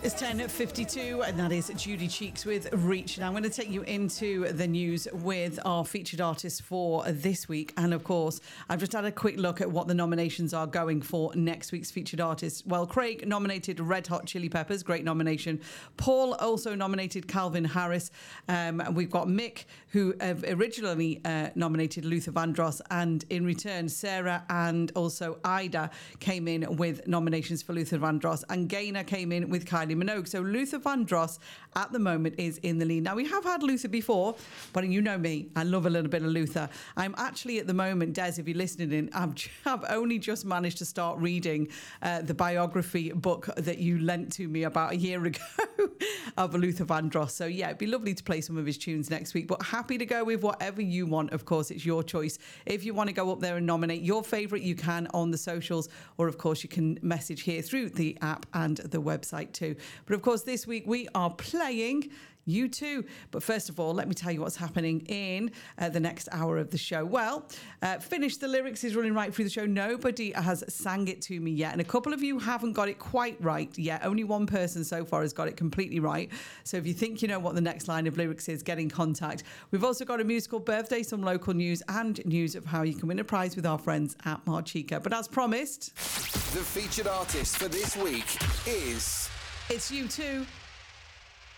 It's 10:52, and that is Judy Cheeks with Reach. Now, I'm going to take you into the news with our featured artist for this week. And of course, I've just had a quick look at what the nominations are going for next week's featured artist. Well, Craig nominated Red Hot Chili Peppers, great nomination. Paul also nominated Calvin Harris. We've got Mick, who originally nominated Luther Vandross. And in return, Sarah and also Ida came in with nominations for Luther Vandross. And Gaynor came in with Kylie Minogue. So Luther Vandross at the moment is in the lead. Now, we have had Luther before, but you know me, I love a little bit of Luther. I'm actually at the moment, Des, if you're listening in, I've only just managed to start reading the biography book that you lent to me about a year ago of Luther Vandross. So yeah, it'd be lovely to play some of his tunes next week, but happy to go with whatever you want. Of course, it's your choice. If you want to go up there and nominate your favourite, you can on the socials, or of course you can message here through the app and the website too. But of course, this week we are playing U2. But first of all, let me tell you what's happening in the next hour of the show. Well, Finish the Lyrics is running right through the show. Nobody has sang it to me yet. And a couple of you haven't got it quite right yet. Only one person so far has got it completely right. So if you think you know what the next line of lyrics is, get in contact. We've also got a musical birthday, some local news, and news of how you can win a prize with our friends at Marchica. But as promised, the featured artist for this week is... it's U2.